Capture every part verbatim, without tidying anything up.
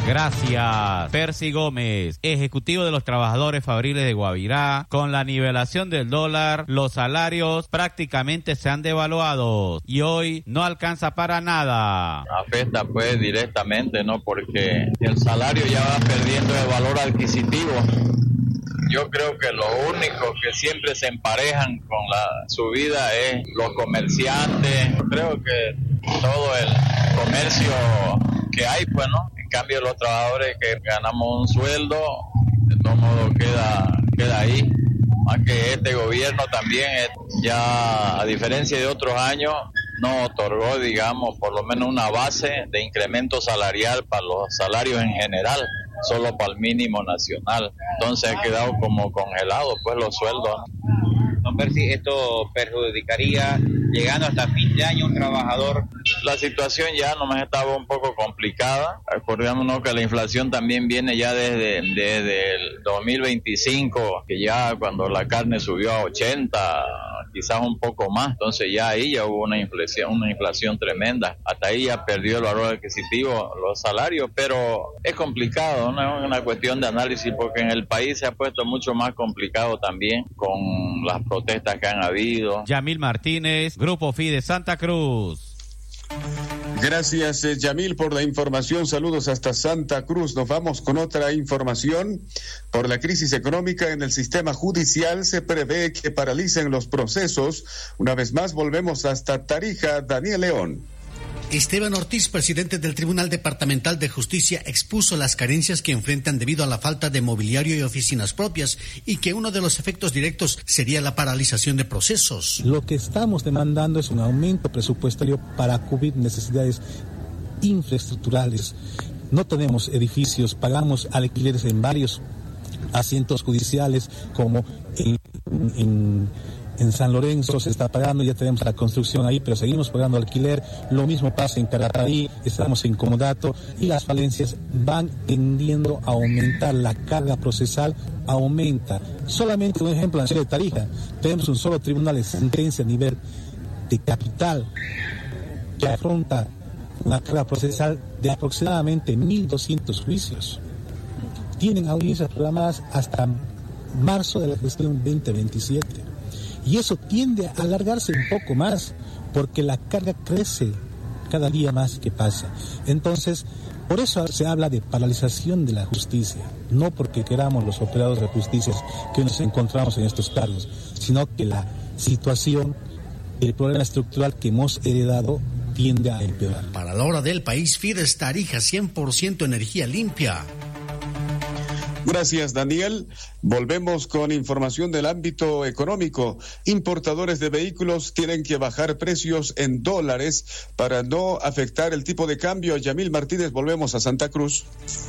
Gracias. Percy Gómez, ejecutivo de los trabajadores fabriles de Guavirá. Con la nivelación del dólar, los salarios prácticamente se han devaluado y hoy no alcanza para nada. Afecta pues directamente, ¿no? Porque el salario ya va perdiendo el valor adquisitivo. Yo creo que lo único que siempre se emparejan con la subida es los comerciantes. Yo creo que todo el comercio que hay, pues, ¿no? En cambio, los trabajadores que ganamos un sueldo, de todo modo queda, queda ahí. Más que este gobierno también, ya a diferencia de otros años, no otorgó, digamos, por lo menos una base de incremento salarial para los salarios en general, solo para el mínimo nacional. Entonces ha quedado como congelado, pues, los sueldos. Don Percy, ¿esto perjudicaría, llegando hasta fin de año, un trabajador? La situación ya nomás estaba un poco complicada. Acordémonos que la inflación también viene ya desde, desde el dos mil veinticinco, que ya cuando la carne subió a ochenta, quizás un poco más. Entonces ya ahí ya hubo una inflación, una inflación tremenda. Hasta ahí ya perdió el valor adquisitivo los salarios, pero es complicado, no es una cuestión de análisis, porque en el país se ha puesto mucho más complicado también con las protestas que han habido. Yamil Martínez, Grupo Fide Santa Cruz. Gracias, eh, Yamil, por la información. Saludos hasta Santa Cruz. Nos vamos con otra información. Por la crisis económica en el sistema judicial, se prevé que paralicen los procesos. Una vez más, volvemos hasta Tarija. Daniel León. Esteban Ortiz, presidente del Tribunal Departamental de Justicia, expuso las carencias que enfrentan debido a la falta de mobiliario y oficinas propias y que uno de los efectos directos sería la paralización de procesos. Lo que estamos demandando es un aumento presupuestario para cubrir necesidades infraestructurales. No tenemos edificios, pagamos alquileres en varios asientos judiciales, como en, en En San Lorenzo se está pagando, ya tenemos la construcción ahí, pero seguimos pagando alquiler. Lo mismo pasa en Caratarí, estamos en Comodato y las falencias van tendiendo a aumentar. La carga procesal aumenta. Solamente un ejemplo en la ciudad de Tarija, tenemos un solo tribunal de sentencia a nivel de capital que afronta una carga procesal de aproximadamente mil doscientos juicios. Tienen audiencias programadas hasta marzo de la gestión veinte veintisiete. Y eso tiende a alargarse un poco más, porque la carga crece cada día más que pasa. Entonces, por eso se habla de paralización de la justicia, no porque queramos los operadores de justicia que nos encontramos en estos cargos, sino que la situación, el problema estructural que hemos heredado tiende a empeorar. Para la hora del país, Fides Tarija, cien por ciento energía limpia. Gracias, Daniel. Volvemos con información del ámbito económico. Importadores de vehículos tienen que bajar precios en dólares para no afectar el tipo de cambio. Yamil Martínez, volvemos a Santa Cruz.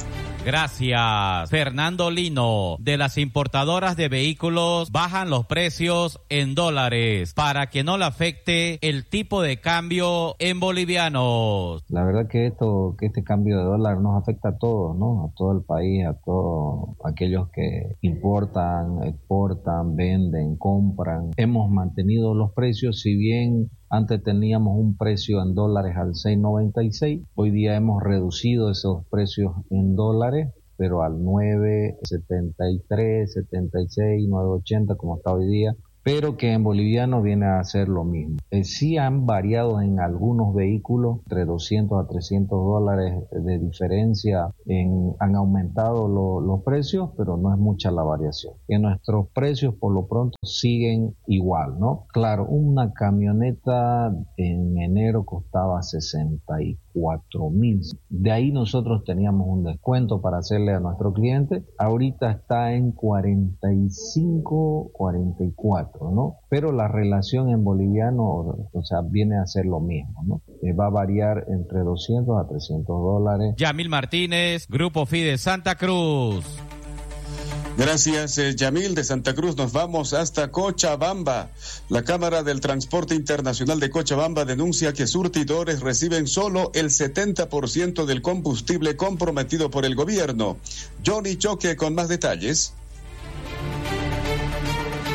Gracias. Fernando Lino, de las importadoras de vehículos, bajan los precios en dólares para que no le afecte el tipo de cambio en bolivianos. La verdad que esto, que este cambio de dólar nos afecta a todos, ¿no? A todo el país, a todos aquellos que importan, exportan, venden, compran. Hemos mantenido los precios, si bien antes teníamos un precio en dólares al seis noventa y seis, hoy día hemos reducido esos precios en dólares, pero al nueve setenta y tres, setenta y seis, nueve ochenta como está hoy día, pero que en boliviano viene a ser lo mismo. Eh, sí han variado en algunos vehículos, entre doscientos a trescientos dólares de diferencia, en, han aumentado lo, los precios, pero no es mucha la variación. Que nuestros precios por lo pronto siguen igual, ¿no? Claro, una camioneta en enero costaba sesenta y cuatro mil. De ahí nosotros teníamos un descuento para hacerle a nuestro cliente. Ahorita está en cuarenta y cinco, cuarenta y cuatro, ¿no? Pero la relación en boliviano, o sea, viene a ser lo mismo, ¿no? Eh, va a variar entre doscientos a trescientos dólares. Yamil Martínez, Grupo Fide Santa Cruz. Gracias, eh, Yamil. De Santa Cruz nos vamos hasta Cochabamba. La Cámara del Transporte Internacional de Cochabamba denuncia que surtidores reciben solo el setenta por ciento del combustible comprometido por el gobierno. Johnny Choque con más detalles.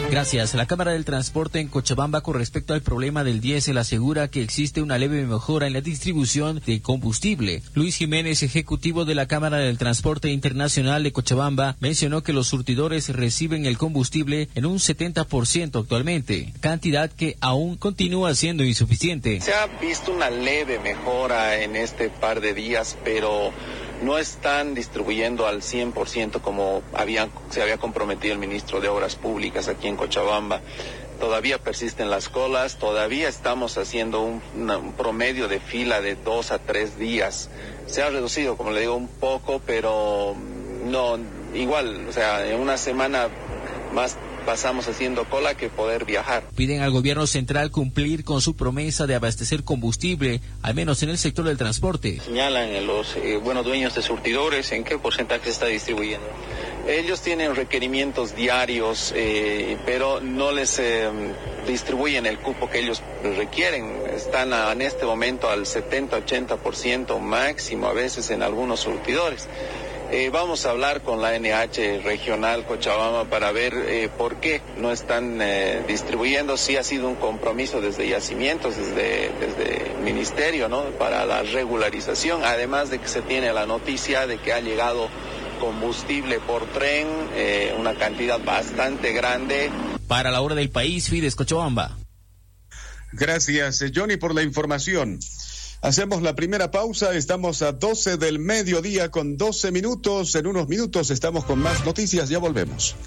Gracias. La Cámara del Transporte en Cochabamba, con respecto al problema del diésel, asegura que existe una leve mejora en la distribución de combustible. Luis Jiménez, ejecutivo de la Cámara del Transporte Internacional de Cochabamba, mencionó que los surtidores reciben el combustible en un setenta por ciento actualmente, cantidad que aún continúa siendo insuficiente. Se ha visto una leve mejora en este par de días, pero no están distribuyendo al cien por ciento como habían, se había comprometido el ministro de Obras Públicas aquí en Cochabamba. Todavía persisten las colas, todavía estamos haciendo un, una, un promedio de fila de dos a tres días. Se ha reducido, como le digo, un poco, pero no, igual, o sea, en una semana más pasamos haciendo cola que poder viajar. Piden al gobierno central cumplir con su promesa de abastecer combustible, al menos en el sector del transporte. Señalan los eh, buenos dueños de surtidores en qué porcentaje se está distribuyendo. Ellos tienen requerimientos diarios, eh, pero no les eh, distribuyen el cupo que ellos requieren. Están a, en este momento al setenta ochenta por ciento máximo, a veces en algunos surtidores. Eh, vamos a hablar con la N H regional Cochabamba para ver eh, por qué no están eh, distribuyendo. Sí ha sido un compromiso desde yacimientos, desde, desde el ministerio, ¿no?, para la regularización, además de que se tiene la noticia de que ha llegado combustible por tren, eh, una cantidad bastante grande. Para La Hora del País, Fides Cochabamba. Gracias, Johnny, por la información. Hacemos la primera pausa, estamos a doce del mediodía con doce minutos. En unos minutos estamos con más noticias, ya volvemos.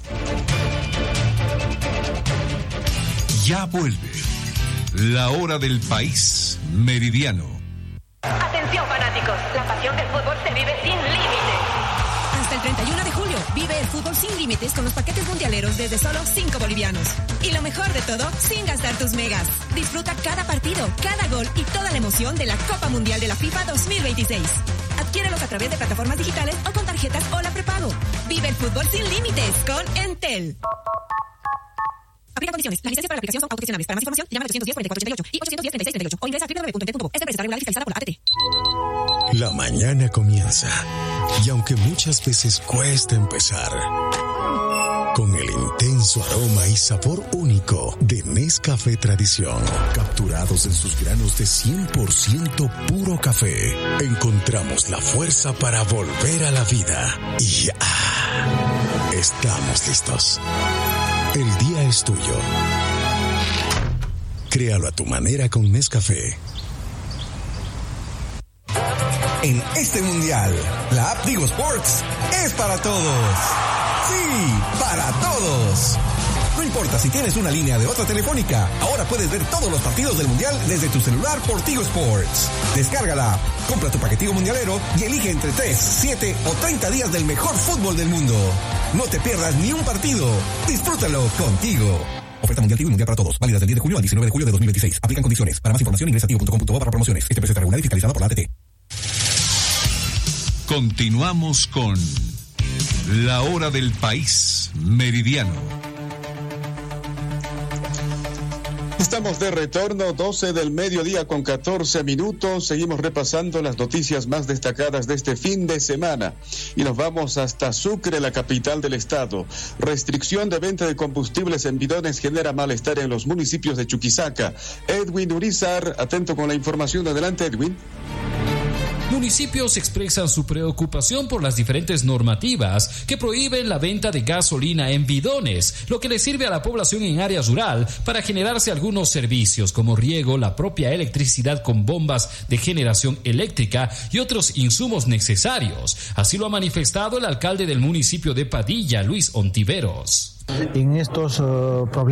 Ya vuelve La Hora del País, Meridiano. Atención fanáticos, la pasión del fútbol se vive sin límites. Hasta el treinta y uno de julio, vive el fútbol sin límites con los paquetes mundialeros desde solo cinco bolivianos. Y lo mejor de todo, sin gastar tus megas. Disfruta cada partido, cada gol y toda la emoción de la Copa Mundial de la FIFA dos mil veintiséis. Adquiérelos a través de plataformas digitales o con tarjetas o la prepago. Vive el fútbol sin límites con Entel. Aplica condiciones. Las licencias para la aplicación son autogestionables. Para más información, llama al ochocientos diez, cuarenta y cuatro ochenta y ocho y ochocientos diez, treinta y seis, treinta y ocho o ingresa a doble u doble u doble u punto entel punto co. Esta empresa está regular y fiscalizada por la A T T. La mañana comienza, y aunque muchas veces cuesta empezar, con el intenso aroma y sabor único de Nescafé Tradición, capturados en sus granos de cien por ciento puro café, encontramos la fuerza para volver a la vida. Y ah, estamos listos. El día es tuyo. Créalo a tu manera con Nescafé. En este mundial, la app Tigo Sports es para todos. Sí, para todos. No importa si tienes una línea de otra telefónica, ahora puedes ver todos los partidos del mundial desde tu celular por Tigo Sports. Descárgala, compra tu paquetico mundialero y elige entre tres, siete o treinta días del mejor fútbol del mundo. No te pierdas ni un partido. Disfrútalo contigo. Oferta mundial Tigo y mundial para todos. Válidas del diez de julio al diecinueve de julio de dos mil veintiséis. Aplican condiciones. Para más información ingresa a tigo punto com punto bo para promociones. Este precio está regulado y fiscalizado por la A T T. Continuamos con La Hora del País, Meridiano. Estamos de retorno, doce del mediodía con catorce minutos. Seguimos repasando las noticias más destacadas de este fin de semana. Y nos vamos hasta Sucre, la capital del estado. Restricción de venta de combustibles en bidones genera malestar en los municipios de Chuquisaca. Edwin Urizar, atento con la información. Adelante, Edwin. Municipios expresan su preocupación por las diferentes normativas que prohíben la venta de gasolina en bidones, lo que le sirve a la población en área rural para generarse algunos servicios como riego, la propia electricidad con bombas de generación eléctrica y otros insumos necesarios. Así lo ha manifestado el alcalde del municipio de Padilla, Luis Ontiveros. En estos uh, problemas